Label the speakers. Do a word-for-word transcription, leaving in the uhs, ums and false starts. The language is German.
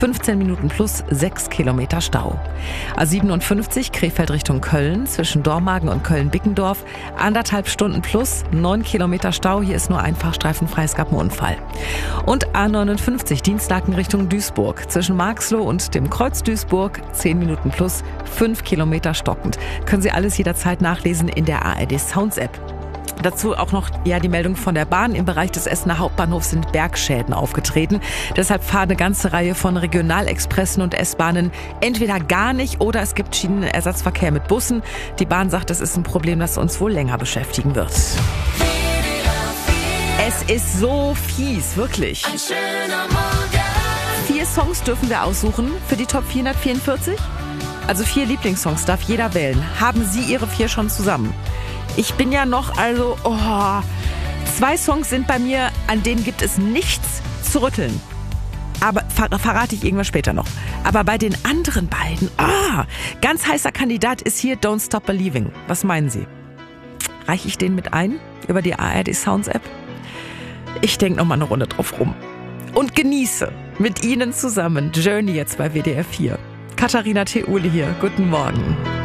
Speaker 1: fünfzehn Minuten plus sechs Kilometer Stau. A siebenundfünfzig Krefeld Richtung Köln zwischen Dormagen und Köln-Bickendorf. Anderthalb Stunden plus neun Kilometer Stau. Hier ist nur ein fahrstreifenfrei, es gab einen Unfall. Und A neunundfünfzig Dienstlaken Richtung Duisburg zwischen Marxloh und dem Kreuz Duisburg. zehn Minuten plus fünf Kilometer stockend. Können Sie alles jederzeit nachlesen in der A R D Sounds App. Dazu auch noch ja die Meldung von der Bahn. Im Bereich des Essener Hauptbahnhofs sind Bergschäden aufgetreten. Deshalb fahren eine ganze Reihe von Regionalexpressen und S-Bahnen entweder gar nicht oder es gibt Schienenersatzverkehr mit Bussen. Die Bahn sagt, es ist ein Problem, das uns wohl länger beschäftigen wird. Es ist so fies, wirklich.
Speaker 2: Ein schöner Morgen.
Speaker 1: Vier Songs dürfen wir aussuchen für die Top vierhundertvierundvierzig. Also vier Lieblingssongs darf jeder wählen. Haben Sie Ihre vier schon zusammen? Ich bin ja noch, also, oh, zwei Songs sind bei mir, an denen gibt es nichts zu rütteln. Aber ver- verrate ich irgendwas später noch. Aber bei den anderen beiden, ah, ganz heißer Kandidat ist hier Don't Stop Believing. Was meinen Sie? Reiche ich den mit ein über die A R D Sounds App? Ich denke noch mal eine Runde drauf rum. Und genieße mit Ihnen zusammen Journey jetzt bei W D R vier. Katharina Theule hier, guten Morgen.